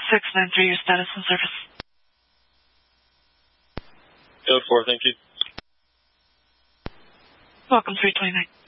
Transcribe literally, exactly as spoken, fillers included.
six nine three, your status and service. Code four, thank you. Welcome, three twenty-nine.